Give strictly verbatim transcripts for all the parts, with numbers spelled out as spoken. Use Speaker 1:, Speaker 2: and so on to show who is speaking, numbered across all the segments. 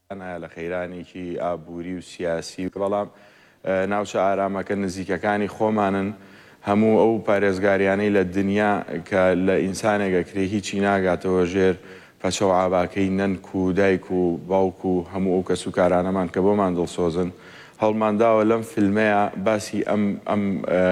Speaker 1: لە خەیرانێکی ئابووری و سیاسی بەڵام ناوچە ئارامەکە نزیکەکانی خۆمانن هەموو ئەو پارێزگاریانەی لە دنیا کە لە ئینسانێکە کرێ هیچی ناگاتەوە ژێر پەچە و ئاباکەی نەنک و دایک و باوک و هەموو ئەو کەس و کارانەمان کە بۆمان دڵسۆزن هەڵمانداوە لەم فیلمەیە باسی ئەم ئەم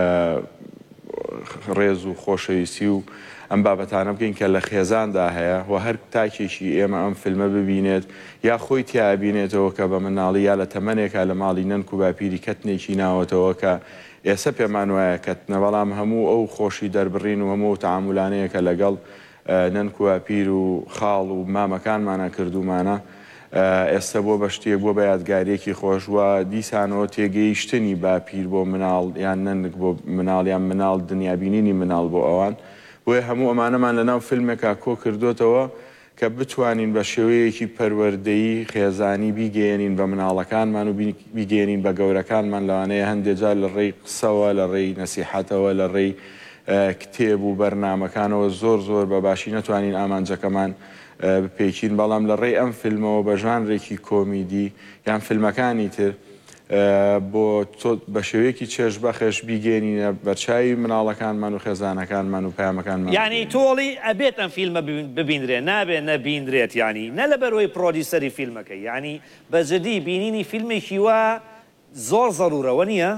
Speaker 1: ڕێز و خۆشەویستی و ئەم بابەتانە بکەین کە لە خێزاندا هەیە و هەر تاکێکی ئێمە ئەم فیلمە ببینێت یا خۆی تیابینێتەوە کە بە مناڵی یا لە تەمەنێکە لە ماڵی نەنک و باپیری کەتنێکی ناوەتەوە کە ئێستا پێمان وایە کەتنە بەڵام هەموو ئەو خۆشی دەربڕین و هەموو تەعاملانەیە کە لەگەڵ نەنک و باپیر و خاڵ و مامەکانمانە کردومانە ئێستا بۆ بە شتێک بۆ بە یادگارێکی خۆشوە دیسانەوە تێگەیشتنی باپیر بۆ مناڵ یان نەنک بۆ مناڵ یان مناڵ دنیابینینی مناڵ بۆ ئەوان بۆیە هەموو ئەمانەمان لەناو فیلمێکا کۆ کردوتەوە کە بتوانین بە شێوەیەکی پەروەردەیی خێزانی بیگەێنین بە مناڵەکانمان و بیگەێنین بە گەورەکانمان لەوانەیە هەندێک جار لە ڕێی قسەوە لە ڕێی نەسیحەتەوە لە ڕێی کتێب و بەرنامەکانەوە زۆر زۆر بە باشی نەتوانین ئامانجەکەمان بپێکین بەڵام لە ڕێی ئەم فیلمەوە بە ژانرێکی کۆمیدی یان فیلمەکانی تر بۆ بە شێوەیەکی چێژ بەخێش بیگەێنینە بەرچاوی مناڵەکانمان و خێزانەکانمان و پامەکانمان
Speaker 2: یعنی تۆڵی ئەبێت ئەم فیلمە ببینرێت نابێت نەبینرێت ینی نە لە بەرەوەی پرۆدیسەری فیلمەکە ینی بەجددی بینینی فیلمێکی وە زۆر زەرورەوە نییە؟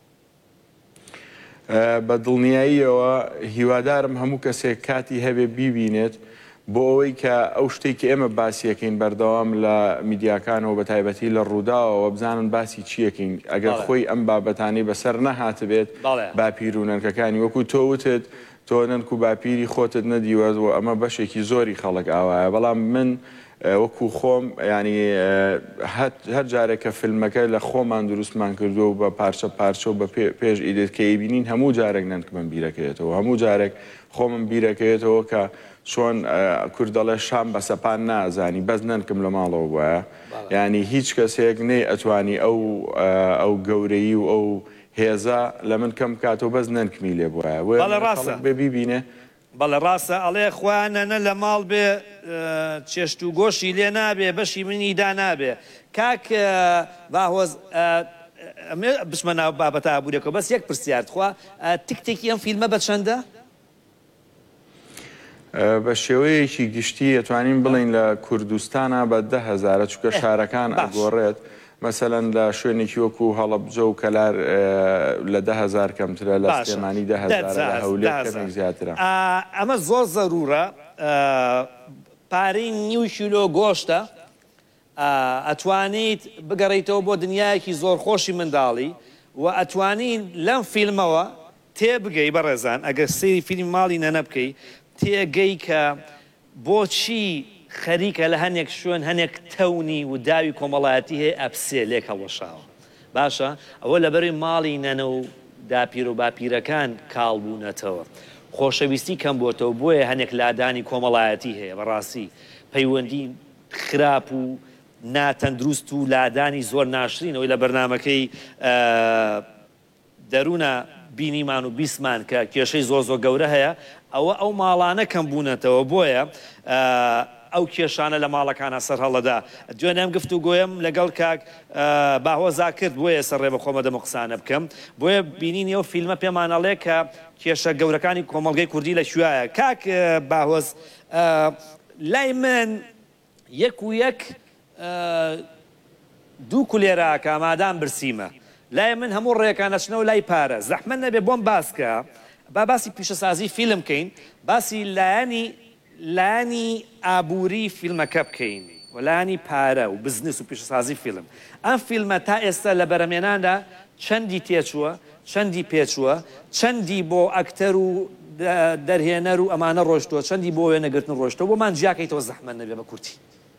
Speaker 1: بە دڵنیاییەوە هیوادارم هەموو کەسێک کاتی هەبێ بیبینێت بۆ ئەوەی کە ئەو شتێکی ئێمە باسیەکەین بەردەوام لە میدیاکانەوە بە تایبەتی لە ڕووداوەوە بزانن باسی چیەکەین ئەگەر خۆی ئەم بابەتانی بەسەر نەهاتبێت باپیر و نەنکەکانی وەکو تۆوتت تۆ نەنک و باپیری خۆتت نەدیوەوە ئەمە بەشێکی زۆری خەڵک ئاوایە بەڵام من وەکو خۆم ینی هەر جارێکە فیلمەکە لە خۆمان دروستمان کردو و بە پارچە پارچە و بە پێش ئیدێت کە ئیبینین هەموو جارێک نەنکمەم بیرەکەوێتەوە هەموو جارێک خۆمم بیرەکەوێتەوە کە چۆن کوردەڵێ شام بە سەپان نازانی بەس نەنکم لە ماڵەوە بووە ینی هیچ کەسێک نەی ئەتوانی ئەو ئەو گەورەی و ئەو هێزە لە من کەم کاتەوە بەس نەنکمی لێ بووە بێ بیبینێ
Speaker 2: بەڵێ ڕاستە ئەڵێ خوانەنە لە ماڵ بێ چێشت و گۆشی لێ نابێ بەشی منی دا نابێ کاک باهۆز بچمە ناو بابەتە ئابوووریەکە بەس یەک پرسیارت خوا تیکتێکی ئەم فیلمە بە چەندە؟
Speaker 1: بە شێوەیەکی گشتی ئەتوانین بڵین لە کوردستانە بە دە هەزارە چونکە شارەکان ئەگۆڕێت مەسەلەن لە شوێنێکی وەکو هەڵەبجە و کەلار لە ده هەزار کەمترە لە سلێمانی ده هەزار لە هەولێر کەمێک زیاترە
Speaker 2: ئەمە زۆر زەرورە پارەی نیو کیلۆ گۆشتە ئەتوانیت بگەڕیتەوە بۆ دنیایەکی زۆر خۆشی منداڵی و ئەتوانین لەم فیلمەوە تێبگەی بەڕێزان ئەگەر سەیری فیلم ماڵی نەنە بکەی تێگەی کە بۆچی خەریکە لە هەنێک شوێن هەنێک تەونی و داوی کۆمەڵایەتی هەیە ئەپسێ لێک هەڵەشاوە باشە ئەوە لەبەری ماڵی نەنە و داپیر و باپیرەکان کاڵ بوونەتەوە خۆشەویستی کەم بۆتەوە بۆیە هەنێک لادانی کۆمەڵایەتی هەیە بەڕاستی پەیوەندی خراپ و ناتەندروست و لادانی زۆر ناشرینەوەی لە بەرنمەکەی دەروونە بینیمان و بیسمان کە کێشەی زۆر زۆر گەورە هەیە ئەوە ئەو ماڵانە کەم بوونەتەوە بۆیە ئەو کێشانە لە ماڵەکانە سەر هەڵەدا دوێنێم گفت و گۆیم لەگەڵ کاک باهۆزا کرد بۆیە سەر ڕێ بە خۆمە دەمە قسانە بکەم بۆیە بینینی ئەو فیلمە پێمانەڵێ کە کێشە گەورەکانی کۆمەڵگەی کوردی لە شوایە کاک باهۆز لای من یەک و یەک دوو کولێرە کامادان برسیمە لای من هەموو ڕێەکانەچنەوە لای پارە زەحمە نەبێ بۆم باسکە با باسی پیشەسازی فیلم بکەین باسی لایانی لانی ئابووری فیلمەکە بکەین و لانی پارە و بزنس و پیشەسازی فیلم ئەم فیلمە تا ئێستا لە بەرەمێناندا چەندی تێچووە چەندی پێچووە چەندی بۆ ئەکتەر و دەرهێنەر و ئەمانە ڕۆشتووە چەندی بۆ وێنەگرتن ڕۆشتەوە بۆمان جیاکەیتەوە زەحمە نەبێ بە کورتی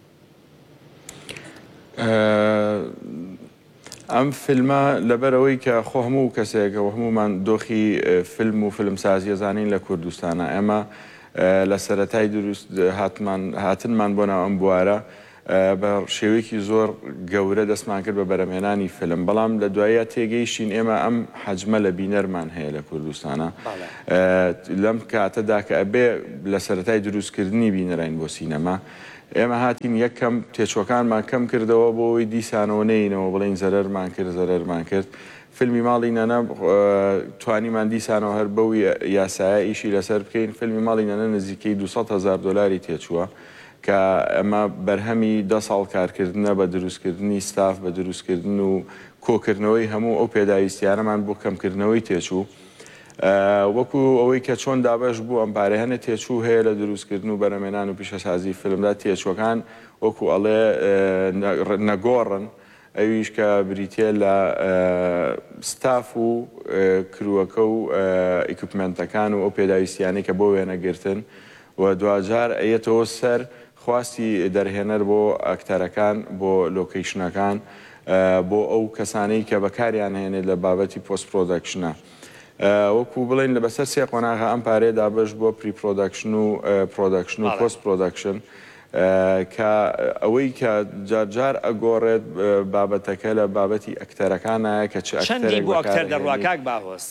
Speaker 1: ئەم فیلمە لەبەرەوەی کە خۆ هەموو کەسێکەوە هەمومان دۆخی فیلم و فیلمسازیە زانین لە کوردستانە ئێمە لە سەرەتای دروست هاتنمان بۆ ناو ئەم بوارە بە شێوەیەکی زۆر گەورە دەستمان کرد بە بەرەمێنانی فیلم بەڵام لە دوایە تێگەیشتین ئێمە ئەم حەجمە لە بینەرمان هەیە لە کوردستانە لەم کاتەدا کە ئەبێ لە سەرەتای دروستکردنی بینەرین بۆ سینەما ئێمە هاتین یەکەم تێچوەکانمان کەم کردەوە بۆ ئەوەی دیسانەوە نینەوە بڵین زەرەرمان کرد زەرەرمان کرد فیلمی ماڵی نەنە توانیمان دیسانەوە هەر بەو یاسایە ئیشی لەسەر بکەین فیلمی ماڵی نەنە نزیکەی دووسەد هەزار دۆلاری تێچووە کە ئەمە بەرهەمی دە ساڵ کارکردنە بە دروستکردنی ستاف بە دروستکردن و کۆکردنەوەی هەموو ئەو پێداویستیانەمان بۆ کەمکردنەوەی تێچوو وەکو ئەوەی کە چۆن دابش بوو ئەم پارێ هەنە تێچوو هەیە لە دروستکردن و بەرەمێنان و پیشەسازی فیلمدا تێچوەکان وەکو ئەڵێ نەگۆڕن ئەویش کە بریتە لە ستاف و کرووەکە و ئیکوپمنتەکان و ئەو پێداویستیانی کە بۆ وێنەگرتن و دوجار ئەیەتەوە سەر خواستی دەرهێنەر بۆ ئەکتەرەکان بۆ لۆکیشنەکان بۆ ئەو کەسانەی کە بەکاریان هێنێت لە بابەتی پۆست پرۆدەکشنە وەکو بڵین لە بەسەر سێ قۆناغا ئەم پارێدا بەش بۆ پری پرۆدەکشن و پرۆدەکشن و پۆست پرۆدەکشن کە ئەوەی کە جارجار ئەگۆڕێت بابەتەکە لە بابەتی ئەکتەرەکانایە کە چ
Speaker 2: چەندی بۆ ئەکتەر دەڕوا کاک باهۆس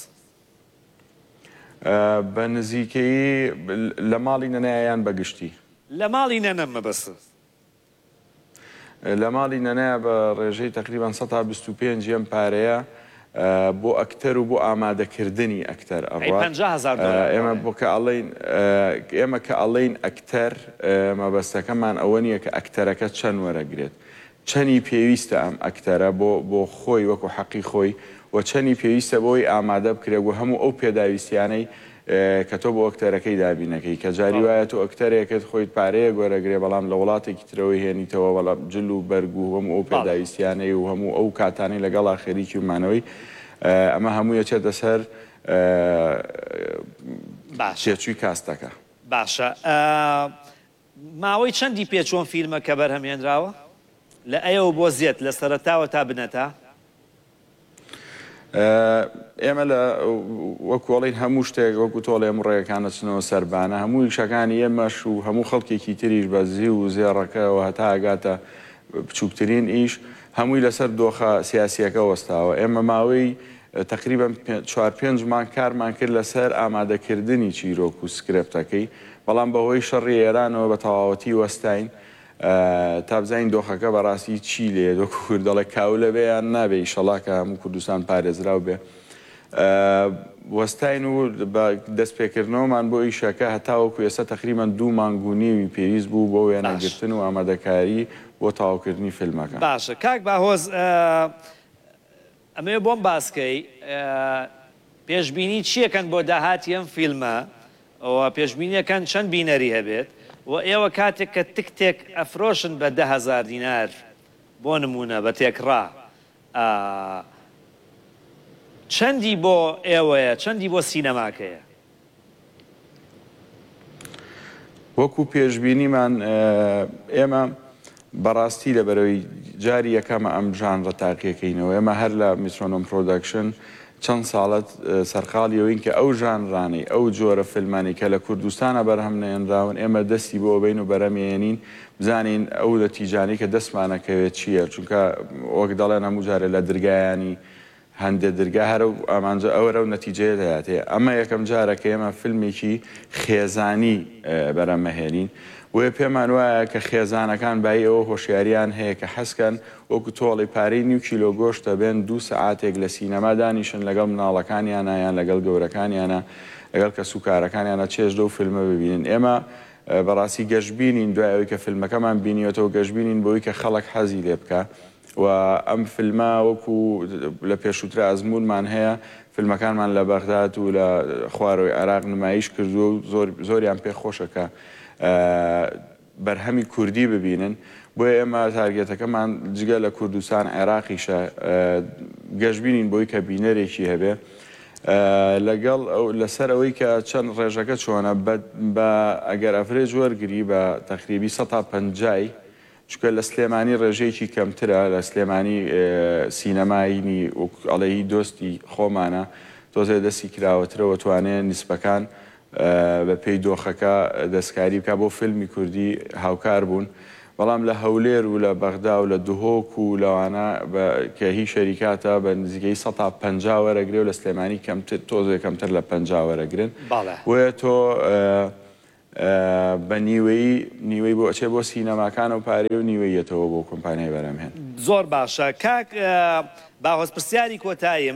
Speaker 1: بە نزیکەی لە ماڵی نەنایان بەگشتی
Speaker 2: لە ماڵی نەنە مەبەست
Speaker 1: لە ماڵی نەنایە بە ڕێژەی تقریبان سەد تا بیست و پێنج ئەم پارەیە بۆ ئەکتەر و بۆ ئامادەکردنی ئەکتەر ئێمە بۆ کە ئەڵین ئێمە کە ئەڵین ئەکتەر مەبەستەکەمان ئەوە نییە کە ئەکتەرەکە چەند وەرەگرێت چەندی پێویستە ئەم ئەکتەرە بۆ بۆ خۆی وەکو حەقی خۆی و چەندی پێویستە بۆی ئامادە بکرێت و هەموو ئەو پێداویستیانەی کە تۆ بۆ ئەکتەرەکەی دابینەکەی کە جاری وایە تۆ ئەکتەرێکت خۆیت پارەیە گۆرەگرێ بەڵام لە وڵاتێکی ترەوەی هێنیتەوە بەڵام جل و بەرگ و هەموو ئەو پێداویستیانەی و هەموو ئەو کاتانی لەگەڵا خەریکی ومانەوەی ئەمە هەموو یەکێتە سەر شێچووی کاستەکە
Speaker 2: باشە ماوەی چەندی پێچۆن فیلمە کە بەرهەمێنراوە لە ئەوە بۆ زیێت لە سەرەتاوە تا بنەتا
Speaker 1: ئێمە لە وەکوڵین هەموو شتێک وەکو تۆڵێ ئەم ڕێەکانە چنەوە سەربانە هەموو شەکانی ئێمەش و هەموو خەڵکێکی تریش بە زی و زێڕەکەەوە هەتا ئەگاتە بچووکترین ئیش هەمووی لەسەر دۆخە سیاسیەکە وەستاوە ئێمە ماوەی تقریبان چوار پێنج مان کارمان کرد لەسەر ئامادەکردنی چیرۆک و سکرێپتەکەی بەڵام بەهۆی شەڕی ئێرانەوە بە تەواوەتی وەستاین تا بزانین دۆخەکە بەڕاستی چی لێ دۆکو کوردەڵێ کاو لە بێ یان نابێ ئیشەڵا کە هەموو کوردستان پارێزراو بێ وەستاین و بە دەستپێکردنەوەمان بۆ ئیشەکە هەتاوەکو ئێستا تقریبان دوو مانگ و نیوی پێویست بوو بۆ وێنەگرتن و ئامادەکاری بۆ تاواکردنی فیلمەکە
Speaker 2: باشە کاک باهۆز ئەمێ بۆم باسکەی پێشببینی چیەکەن بۆ داهاتی ئەم فیلمە ئەوە پێشببینیەکان چەند بینەری هەبێت و ئێوە کاتێک کە تکتێک ئەفرۆشن بە ده هەزار دینار بۆ نمونە بە تێکڕا چەندی بۆ ئێوەیە چەندی بۆ سینەماکەیە
Speaker 1: وەکو پێشببینیمان ئێمە بەڕاستی لەبەرەوەی جاری یەکەمە ئەم ژانرە تاقیەکەینەوە ئێمە هەر لە میترۆنۆم پرۆدەکشن چەند ساڵت سەرقاڵیەوەین کە ئەو ژانرانی ئەو جۆرە فیلمانی کە لە کوردستانە بەرهەم نێنراون ئێمە دەستی بۆ بین و بەرەمێنین بزانین ئەو لە تیجانی کە دەستمانەکەوێت چییە چونکە وەک دەڵێن هەموو جارە لە دەرگایانی هەندێ دەرگا هەرە ئامانجە ئەوەرە و نەتیجەیە دەهاتەیە ئەمە یەکەم جارەکە ئێمە فیلمێکی خێزانی بەرەمەهێنین وێ پێمان وایە کە خێزانەکان بای ئەوە هۆشیاریان هەیە کە حەسکەن وەکو تۆڵی پارەی نیو کیلۆ گۆشتە بێن دوو سەعاتێک لە سینەما دانیشن لەگەڵ مناڵەکانیانە یان لەگەڵ گەورەکانیانە لەگەڵ کە سوکارەکانیانە چێژ دە و فیلمە ببینن ئێمە بەڕاستی گەشتبینین دوایەوەی کە فیلمەکەمان بینیەوە گەشتبینین بۆی کە خەڵک حەزی لێ بکە و ئەم فیلمە وەکو لە پێشووترە ئەزمونمان هەیە فیلمەکانمان لە بەغداد و لە خوارەوەی عێراق نمایش کردو و زۆریان پێخۆشەکە بەرهەمی کوردی ببینن بۆیە ئێمە تارگێتەکەمان جگە لە کوردستان عێراقیشە گەشتبینین بۆی کە بینەرێکی هەبێ لەگەڵ لەسەر ئەوەی کە چەند ڕێژەکە چۆنە بە ئەگەر ئەفرێج وەرگری بە تەقریبی سەد تا پەنجای چکە لە سلێمانی ڕێژەیەکی کەمترە لە سلێمانی سینەماینی ئەڵەیی دۆستی خۆمانە تۆزێ دەستی کراوەترەوە توانێت نیسبەکان بە پێی دۆخەکە دەستکاری بکە بۆ فیلمی کوردی هاوکار بوون بەڵام لە هەولێر و لە بەغدا و لە دهۆک و لەوانە کە هی شەریکاتە بە نزیکەی سەد تا پەنجا وەرەگرێ و لە سلێمانی کەمتر تۆزێ کەمتر لە پەنجا وەرەگرن وەیە تۆ بە نیوەی نیوەی بۆ ئەچێ بۆ سینەماکان و پارێ و نیوەیەتەوە بۆ کۆمپانیای بەرهەمهێن.
Speaker 2: زۆر باشە کاک باوەز پرسیاری کۆتاییم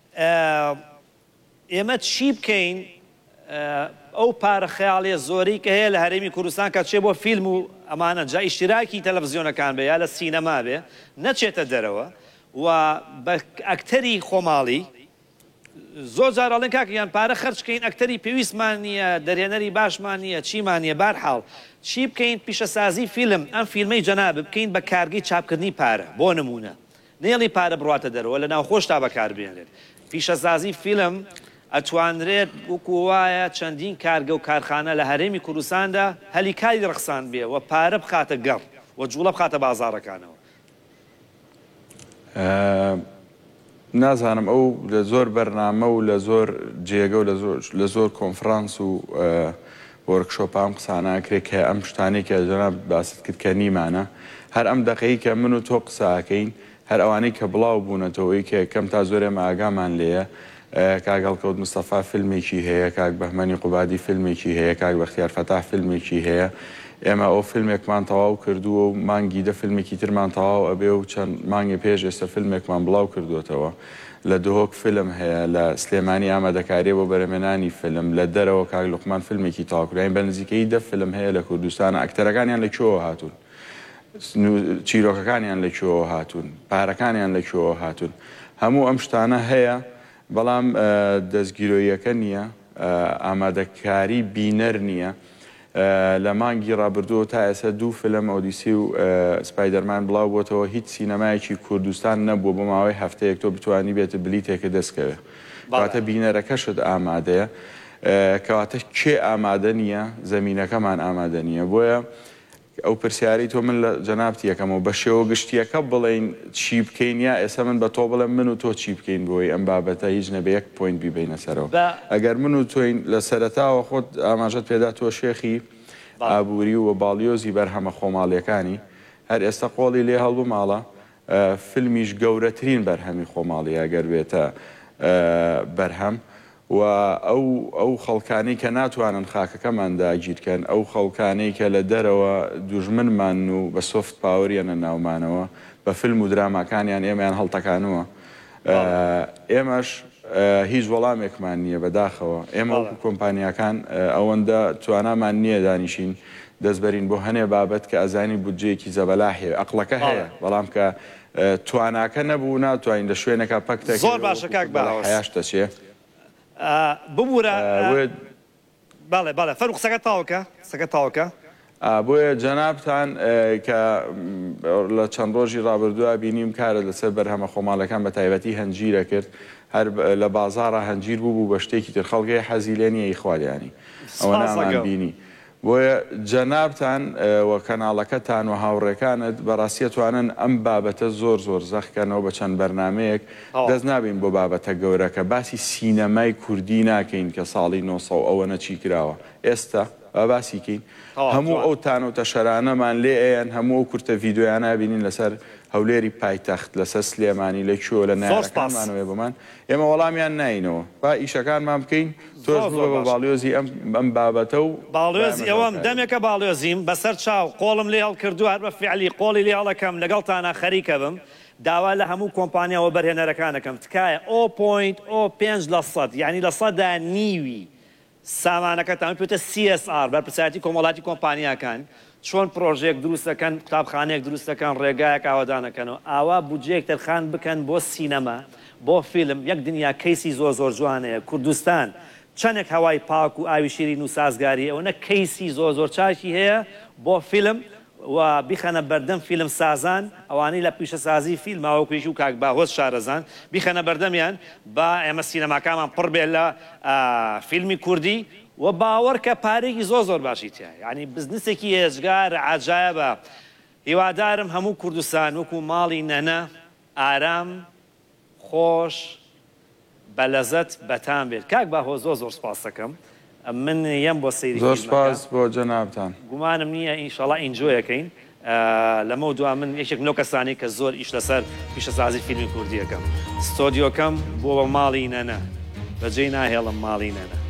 Speaker 2: ئێمە چی بکەین ئەو پارە خەیاڵێ زۆری کە هەیە لە هەرێمی کوردستان کە چێ بۆ فیلم و ئەمانە جا ئیشتراکی تەلەڤیزیۆنەکان بێ یا لە سینەما بێ نەچێتە دەرەوە و بە ئەکتەری خۆماڵی زۆر جارەڵێن کاکیان پارە خەرچکەین ئەکتەری پێویستمان نییە دەرێنەری باشمان نییە چیمان نییە بارحاڵ چی بکەین پیشەسازی فیلم ئەم فیلمەی جەناب بکەین بە کارگەی چاپکردنی پارە بۆ نمونە نێڵی پارە بڕاتە دەرەوە لە ناوخۆش تا بەکاربێنێت پیشەسازی فیلم ئەتوانرێت وەکو وایە چەندین کارگە و کارخانە لە هەرێمی کوردستاندا هەلیکاری ڕخسان بێ و پارە بخاتە گەڕ و جوڵە بخاتە بازاڕەکانەوە.
Speaker 1: نازانم ئەو لە زۆر بەرنامە و لە زۆر جێگە و لە زۆر کۆنفرانس و وەرکشۆپام قساناکرێت کە ئەم شتانەی کە جەناب باست کرد کە نیمانە هەر ئەم دەقەی کە من و تۆ قساکەین هەر ئەوانەی کە بڵاو بوونەتەوەی کە کەم تا زۆرێمە ئاگامان لێیە کاگەڵکەوت مستەفا فیلمێکی هەیە کاک بەهمەنی قوبادی فیلمێکی هەیە کاک بەختیار فەتاح فیلمێکی هەیە ئێمە ئەو فیلمێکمان تەواو کردووە و مانگی دە فیلمێکی ترمان تەواو ئەبێ و چەند مانگی پێش ئێستا فیلمێکمان بڵاو کردوێتەوە لە دهۆک فیلم هەیە لە سلێمانی ئامادەکاری بۆ بەرهەمێنانی فیلم لە دەرەوە کاک لوقمان فیلمێکی تاواکراین بە نزیکەی دە فیلم هەیە لە کوردستانە ئەکتەرەکانیان لەکوێوە هاتوون چیرۆکەکانیان لەکوێوە هاتوون پارەکانیان لەکوێوە هاتوون هەموو ئەم شتانە هەیە بەڵام دەستگیرۆیەکە نییە ئامادەکاری بینەر نییە لە مانگی ڕابردووە تا ئێستا دوو فیلم ئۆدیسی و سپایدەرمان بڵاو بۆتەوە هیچ سینەمایەکی کوردستان نەبووە بۆ ماوەی هەفتەیەک تۆ بتوانی بێتە بلیتێکە دەستکەوێ کەواتە بینەرەکەشت ئامادەیە کەواتە کێ ئامادە نییە زەمینەکەمان ئامادە نییە بۆیە ئەو پرسیاری تۆ من لە جەنابەتی یەکەمەوە بە شێوە گشتیەکە بڵێن چی بکەین یا ئێستا من بە تۆ بڵێم من و تۆ چی بکەین بۆی ئەم بابەتە هیچ نەبێ یەک پۆینت بیبینە سەرەوە ئەگەر من و تۆین لە سەرەتاوە خۆت ئاماژەت پێدا تۆ شێخی ئابووری و بەڵیۆزی بەرهەمە خۆماڵیەکانی هەر ئێستا قۆڵی لێ هەڵبوو ماڵە فیلمیش گەورەترین بەرهەمی خۆماڵی ئەگەر بێتە بەرهەم و ئەو ئەو خەڵکانەی کە ناتوانن خاکەکەمان داگیرکەن ئەو خەڵکانەی کە لە دەرەوە دوژمنمان و بە سۆفت پاوەریانە ناومانەوە بە فیلم و دراماکانیان ئێمەیان هەڵتەکانوە ئێمەش هیچ وەڵامێکمان نییە بەداخەوە ئێمە وەکو کۆمپانیاکان ئەوەندە توانامان نییە دانیشین دەستبەرین بۆ هەنێ بابەت کە ئەزانی بودجەیەکی زەبەلا هەیە ئەقلەکە هەیە بەڵام کە تواناکە نەبوو ناتوانین لە شوێنەکە پەکتێک
Speaker 2: زۆر باشە کاک باوەز
Speaker 1: حیاشتە چێ
Speaker 2: ببوورە باڵێ باڵێ فەرو قسەکە تاوەکە قسەکە تاوەکە
Speaker 1: بۆیە جەنابتان کە لە چەند ڕۆژی ڕابردووە بینیم کارە لەسەر بەرهەمە خۆماڵەکان بە تایبەتی هەنجیرە کرد هەر لە بازاڕە هەنجیر بوو بوو بە شتێکی تر خەڵگەی حەزی لێ نییە ئیخوالیانی ئەوە نامان بینی بۆیە جەنابتان و کەناڵەکەتان و هاوڕێکانت بەڕاستی توانن ئەم بابەتە زۆر زۆر زەخکەنەوە بە چەند بەرنمەیەک دەست نابین بۆ بابەتە گەورەکە باسی سینەمای کوردی ناکەین کە ساڵی نۆ سەد ئەوە نەچی کراوە ئێستا باسیکەین هەموو ئەو تانەوتە شەرانەمان لێ ئەیان هەموو کورتە ڤیددیۆیانە بینین لەسەر هەولێری پایتەخت لەسەر سلێمانی لەکوێوە لە نایەکانمانەوەی بمان ئێمە وەڵامیان ناینەوە با ئیشەکانمان بکەین تۆش بە باڵیۆزی ئەم بابەتە و
Speaker 2: باڵێزی ئەوەم دەمێکە باڵێزیم بەسەر چاو قۆڵم لێ هەڵ کردو هەر بە فعلی قۆڵی لێ هەڵەکەم لەگەڵتانە خەریکە بم داوا لە هەموو کۆمپانیاوە بەرهێنەرەکانەکەم تکایە ئۆ پۆینت ئۆ پێنج لە سەد یعنی لە سەدا نیوی سامانەکەتان پێوتە سی ئەس ئار بەرپرسایەتی کۆمەڵاتی کۆمپانیاکان چۆن پرۆژێک دروست دەکەن قوتابخانەیەک دروست دەکەن ڕێگایەک ئاوادانەکەنەوە ئاوا بودجەیەک تەرخان بکەن بۆ سینەما بۆ فیلم یەک دنیا کەیسی زۆر زۆر جوانەیە کوردستان چەندێک هەوای پاک و ئاوی شیرین و سازگاری ئەوە نە کەیسی زۆر زۆر چاکی هەیە بۆ فیلم و بیخەنە بەردەم فیلم سازان ئەوانەی لە پیشەسازی فیلماوەکوێژی و کاک باهۆز شارەزان بیخەنە بەردەمیان با ئێمە سینەماکانمان پڕ بێت لە فیلمی کوردی و باوەڕکە پارێکی زۆر زۆر باشی تیا یعنی بزنسێکی هێزگار عجایبە هیوادارم هەموو کوردستان وەکو ماڵی نەنە ئارام خۆش بەلەزەت بەتان بێت کاک باهۆز زۆر زۆر سپاس دەکەم من یەم بۆ سەیری
Speaker 1: زۆر سپاس بۆ جەنابتان
Speaker 2: گومانم نییە ئینشەڵا ئینجۆیەکەین لەمە دوا من یەکێک لەو کەسانی کە زۆر ئیش لەسەر پیشەسازی فیلمی کوردیەکەم ستۆدیۆکەم بۆ بە ماڵی نەنە بەجێی ناهێڵم ماڵی نەنە